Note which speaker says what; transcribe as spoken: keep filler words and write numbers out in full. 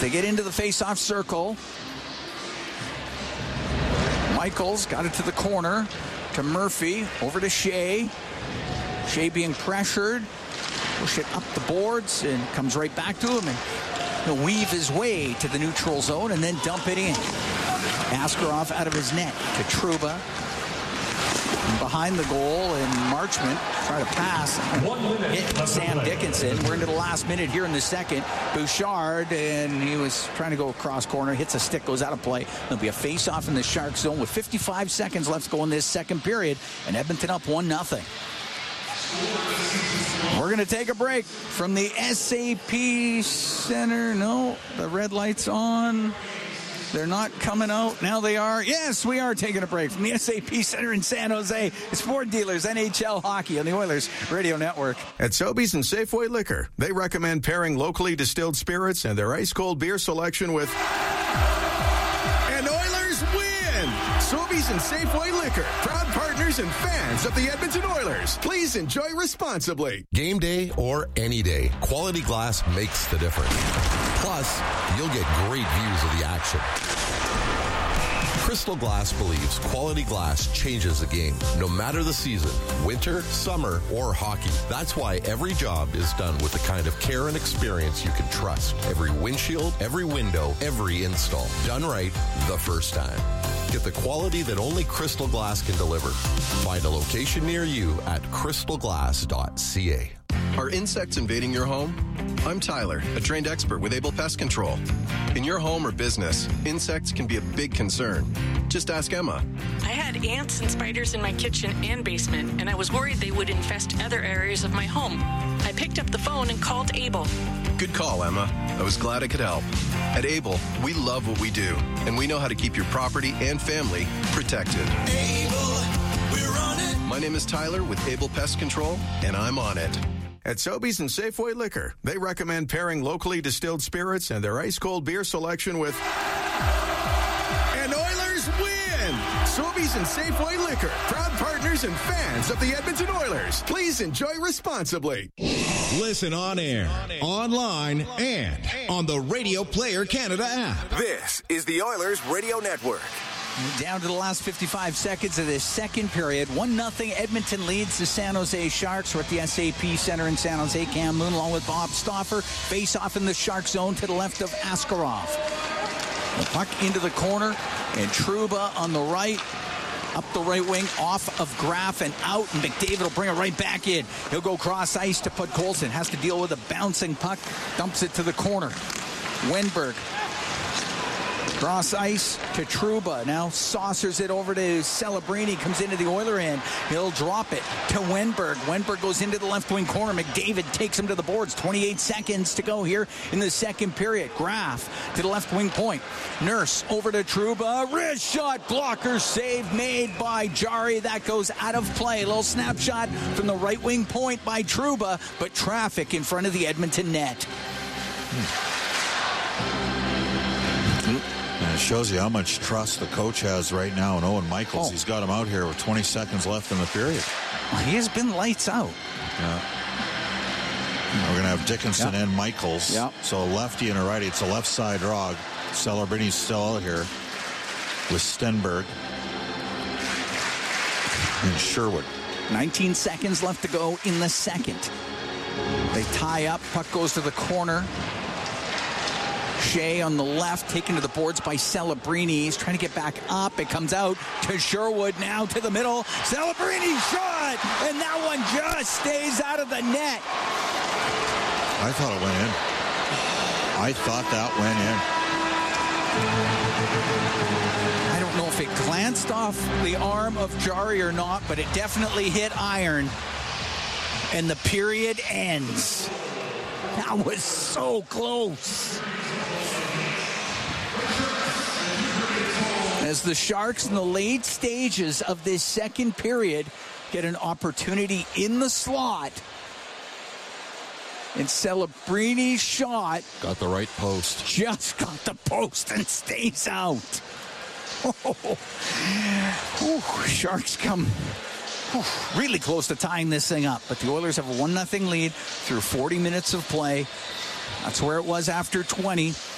Speaker 1: they get into the face-off circle. Michaels got it to the corner, to Murphy, over to Shea. Shea being pressured, push it up the boards, and comes right back to him. And he'll weave his way to the neutral zone and then dump it in. Askarov out of his net to Trouba. And behind the goal, and Marchment try to pass. Hit Sam Dickinson. We're into the last minute here in the second. Bouchard, and he was trying to go across corner, hits a stick, goes out of play. There'll be a face-off in the Shark zone with fifty-five seconds left to go in this second period, and Edmonton up one nothing. We're going to take a break from the S A P Center. No, the red light's on. They're not coming out. Now they are. Yes, we are taking a break from the S A P Center in San Jose. It's Ford Dealers, N H L Hockey on the Oilers Radio Network.
Speaker 2: At Sobeys and Safeway Liquor, they recommend pairing locally distilled spirits and their ice-cold beer selection with... And Oilers win! Sobeys and Safeway Liquor, proud partners and fans of the Edmonton Oilers. Please enjoy responsibly.
Speaker 3: Game day or any day, quality glass makes the difference. Plus, you'll get great views of the action. Crystal Glass believes quality glass changes the game, no matter the season, winter, summer, or hockey. That's why every job is done with the kind of care and experience you can trust. Every windshield, every window, every install. Done right the first time. Get the quality that only Crystal Glass can deliver. Find a location near you at crystal glass dot c a.
Speaker 4: Are insects invading your home? I'm Tyler, a trained expert with Able Pest Control. In your home or business, insects can be a big concern. Just ask Emma.
Speaker 5: I had ants and spiders in my kitchen and basement, and I was worried they would infest other areas of my home. I picked up the phone and called Able.
Speaker 4: Good call, Emma. I was glad I could help. At Able, we love what we do, and we know how to keep your property and family protected.
Speaker 6: Able, we're on it.
Speaker 4: My name is Tyler with Able Pest Control, and I'm on it.
Speaker 2: At Sobeys and Safeway Liquor, they recommend pairing locally distilled spirits and their ice-cold beer selection with... And Oilers win! Sobeys and Safeway Liquor, proud partners and fans of the Edmonton Oilers. Please enjoy responsibly.
Speaker 7: Listen on air, online, and on the Radio Player Canada app.
Speaker 8: This is the Oilers Radio Network.
Speaker 1: Down to the last fifty-five seconds of this second period. one nothing Edmonton leads the San Jose Sharks. We're at the S A P Center in San Jose. Cam Moon along with Bob Stauffer. Face off in the Shark zone to the left of Askarov. The puck into the corner, and Trouba on the right. Up the right wing, off of Graf and out, and McDavid will bring it right back in. He'll go cross ice to Podkolzin. Has to deal with a bouncing puck. Dumps it to the corner. Wenberg. Cross ice to Trouba. Now saucers it over to Celebrini. Comes into the Oiler end. He'll drop it to Wenberg. Wenberg goes into the left wing corner. McDavid takes him to the boards. twenty-eight seconds to go here in the second period. Graf to the left wing point. Nurse over to Trouba. Wrist shot. Blocker save made by Jari. That goes out of play. A little snapshot from the right wing point by Trouba, but traffic in front of the Edmonton net.
Speaker 9: Hmm. And it shows you how much trust the coach has right now in Owen Michaels. Oh. He's got him out here with twenty seconds left in the period.
Speaker 1: Well, he has been lights out.
Speaker 9: Yeah. We're going to have Dickinson
Speaker 1: yep.
Speaker 9: and Michaels.
Speaker 1: Yep.
Speaker 9: So a lefty and a righty. It's a left side draw. Celebrini's still out here with Stenberg and Sherwood.
Speaker 1: nineteen seconds left to go in the second. They tie up. Puck goes to the corner. Shea on the left, taken to the boards by Celebrini. He's trying to get back up. It comes out to Sherwood, now to the middle. Celebrini shot, and that one just stays out of the net.
Speaker 9: I thought it went in. I thought that went in.
Speaker 1: I don't know if it glanced off the arm of Jari or not, but it definitely hit iron. And the period ends. That was so close. As the Sharks in the late stages of this second period get an opportunity in the slot, and Celebrini's shot
Speaker 3: got the right post.
Speaker 1: Just got the post and stays out. Oh, oh, Sharks come oh, really close to tying this thing up, but the Oilers have a one nothing lead through forty minutes of play. That's where it was after twenty.